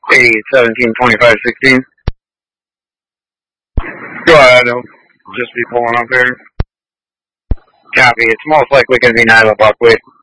817-2516. Go ahead, I'll just be pulling up here. Copy, it's most likely going to be Nyla Buckwheat.